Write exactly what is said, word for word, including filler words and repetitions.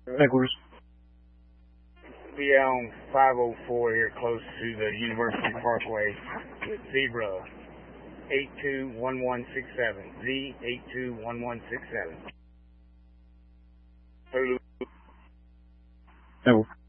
Headquarters. Be on five oh four here close to the University Parkway with Zebra eight two one one six seven. Z eight two one one six seven. Hulu. Headquarters.